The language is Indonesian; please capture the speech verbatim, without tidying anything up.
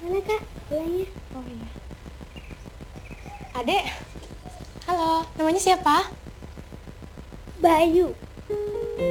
Mana kak bolanya? Oh iya. Adek, halo, namanya siapa? Bayu.